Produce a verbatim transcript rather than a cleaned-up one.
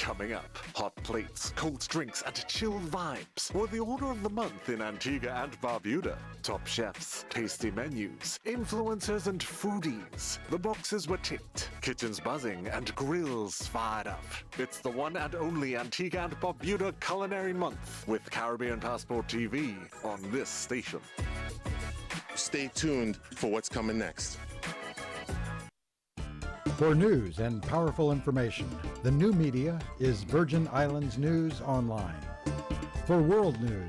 Coming up, hot plates, cold drinks, and chilled vibes were the order of the month in Antigua and Barbuda. Top chefs, tasty menus, influencers, and foodies. The boxes were ticked, kitchens buzzing, and grills fired up. It's the one and only Antigua and Barbuda Culinary Month with Caribbean Passport T V on this station. Stay tuned for what's coming next. For news and powerful information, the new media is Virgin Islands News Online. For world news,